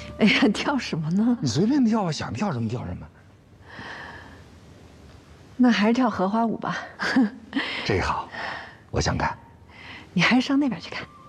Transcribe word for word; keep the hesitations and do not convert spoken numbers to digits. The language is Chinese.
哎呀，跳什么呢？ 你随便跳吧，想跳什么跳什么。 那还是跳荷花舞吧。 这个好，我想看。 你还是上那边去看。